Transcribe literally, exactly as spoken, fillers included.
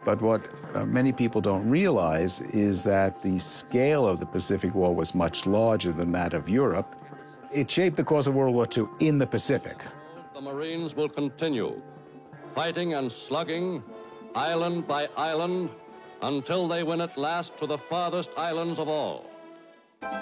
But what uh, many people don't realize is that the scale of the Pacific War was much larger than that of Europe. It shaped the course of World War Two in the Pacific. The Marines will continue fighting and slugging island by island until they win at last to the farthest islands of all.